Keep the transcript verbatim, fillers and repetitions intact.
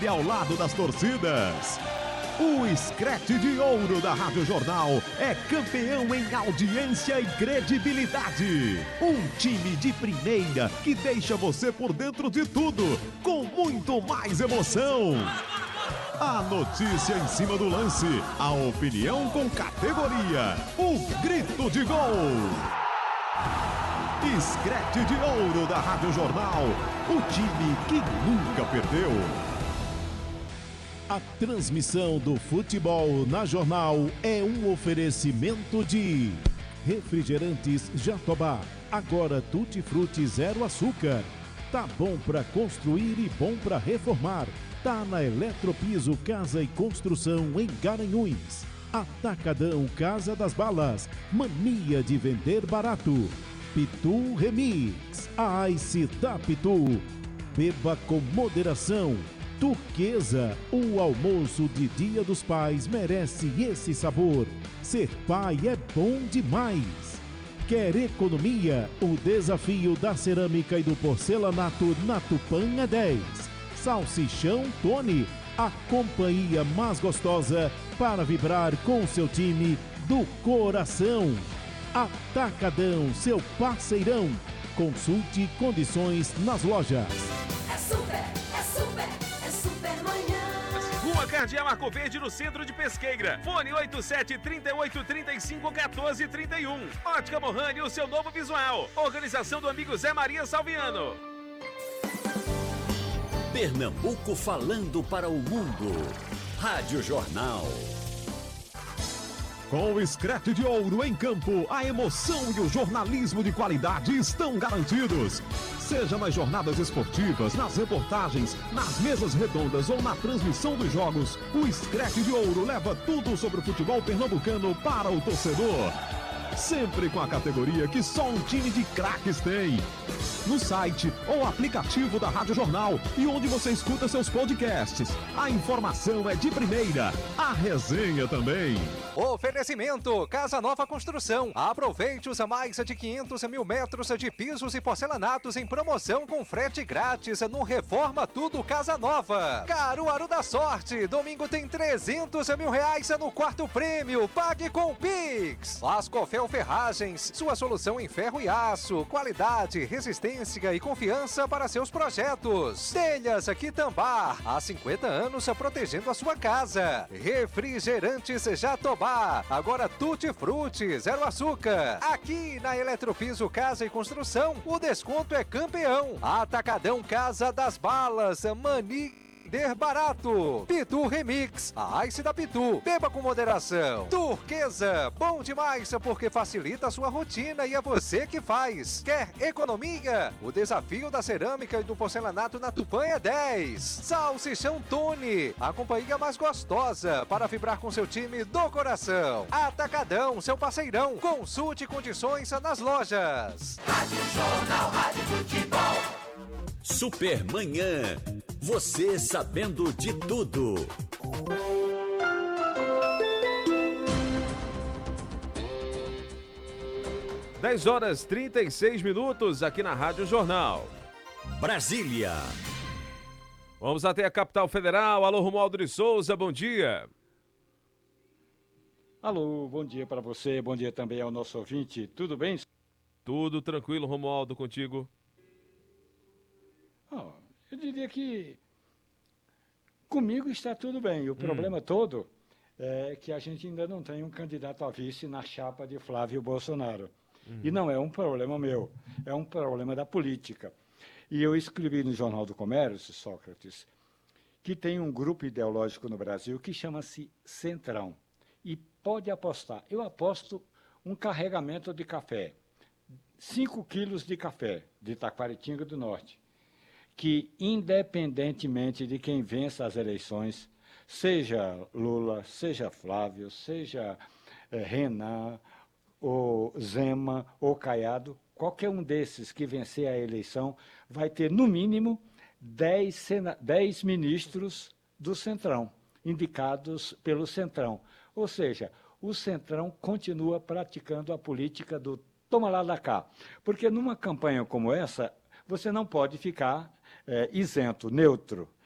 sempre ao lado das torcidas. O Screte de Ouro da Rádio Jornal é campeão em audiência e credibilidade. Um time de primeira que deixa você por dentro de tudo, com muito mais emoção. A notícia em cima do lance, a opinião com categoria, o grito de gol. Screte de Ouro da Rádio Jornal, o time que nunca perdeu. A transmissão do futebol na Jornal é um oferecimento de Refrigerantes Jatobá, agora tutti-frutti zero açúcar. Tá bom para construir e bom para reformar. Tá na Eletropiso Casa e Construção em Garanhuns. Atacadão Casa das Balas, mania de vender barato. Pitu Remix, a Ice da Pitu. Beba com moderação. Turquesa, o almoço de Dia dos Pais merece esse sabor. Ser pai é bom demais. Quer economia? O desafio da cerâmica e do porcelanato na Tupã é dez. Salsichão Tony, a companhia mais gostosa para vibrar com seu time do coração. Atacadão, seu parceirão. Consulte condições nas lojas. É super, é super, é super manhã. Rua Cardeal Arco Verde, no centro de Pesqueira. Fone oito sete, três oito, três cinco, um quatro, três um. Ótica Mohani, o seu novo visual. Organização do amigo Zé Maria Salviano. Pernambuco falando para o mundo. Rádio Jornal. Com o Screte de Ouro em campo, a emoção e o jornalismo de qualidade estão garantidos. Seja nas jornadas esportivas, nas reportagens, nas mesas redondas ou na transmissão dos jogos, o Screte de Ouro leva tudo sobre o futebol pernambucano para o torcedor. Sempre com a categoria que só um time de craques tem. No site ou aplicativo da Rádio Jornal e onde você escuta seus podcasts. A informação é de primeira, a resenha também. Oferecimento Casa Nova Construção. Aproveite os mais de quinhentos mil metros de pisos e porcelanatos em promoção com frete grátis no Reforma Tudo Casa Nova. Caruaru da Sorte. Domingo tem trezentos mil reais no quarto prêmio. Pague com Pix. Lascofel Ferragens. Sua solução em ferro e aço. Qualidade, resistência e confiança para seus projetos. Telhas Quitambá. Há cinquenta anos protegendo a sua casa. Refrigerantes Jatobá. Agora Tutti Frutti, zero açúcar. Aqui na Eletropiso Casa e Construção, o desconto é campeão. Atacadão Casa das Balas, Mani barato. Pitu Remix, a Ice da Pitu. Beba com moderação. Turquesa, bom demais porque facilita a sua rotina e é você que faz. Quer economia? O desafio da cerâmica e do porcelanato na Tupã é dez. Salsichão Tony, a companhia mais gostosa para vibrar com seu time do coração. Atacadão, seu parceirão. Consulte condições nas lojas. Rádio Jornal, Rádio Futebol. Supermanhã. Você sabendo de tudo. dez horas e trinta e seis minutos aqui na Rádio Jornal. Brasília. Vamos até a capital federal. Alô, Romualdo de Souza, bom dia. Alô, bom dia para você, bom dia também ao nosso ouvinte. Tudo bem? Tudo tranquilo, Romualdo, contigo. Oh, eu diria que comigo está tudo bem. O hum. problema todo é que a gente ainda não tem um candidato a vice na chapa de Flávio Bolsonaro. Hum. E não é um problema meu, é um problema da política. E eu escrevi no Jornal do Comércio, Sócrates, que tem um grupo ideológico no Brasil que chama-se Centrão. E pode apostar. Eu aposto um carregamento de café, cinco quilos de café de Taquaritinga do Norte, que, independentemente de quem vença as eleições, seja Lula, seja Flávio, seja eh, Renan, ou Zema, ou Caiado, qualquer um desses que vencer a eleição vai ter, no mínimo, dez, sena... dez ministros do Centrão, indicados pelo Centrão. Ou seja, o Centrão continua praticando a política do toma lá da cá. Porque numa campanha como essa, você não pode ficar é, isento, neutro.